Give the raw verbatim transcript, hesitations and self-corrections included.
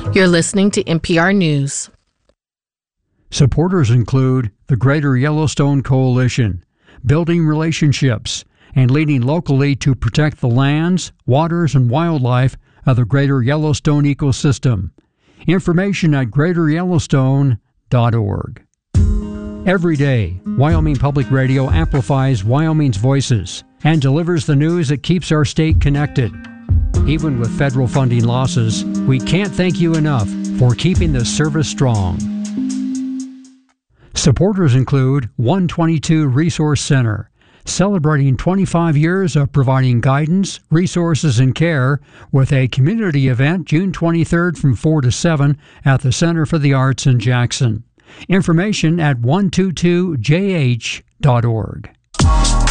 You're listening to N P R News. Supporters include the Greater Yellowstone Coalition, building relationships, and leading locally to protect the lands, waters, and wildlife of the Greater Yellowstone ecosystem. Information at greater yellowstone dot org. Every day, Wyoming Public Radio amplifies Wyoming's voices and delivers the news that keeps our state connected. Even with federal funding losses, we can't thank you enough for keeping the service strong. Supporters include one twenty-two Resource Center, celebrating twenty-five years of providing guidance, resources, and care with a community event June twenty-third from four to seven at the Center for the Arts in Jackson. Information at one twenty-two j h dot org.